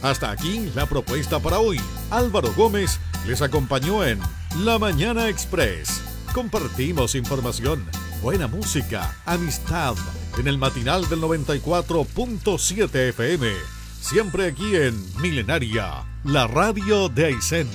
Hasta aquí la propuesta para hoy. Álvaro Gómez les acompañó en La Mañana Express. Compartimos información, buena música, amistad en el matinal del 94.7 FM. Siempre aquí en Milenaria, la radio de Aysén.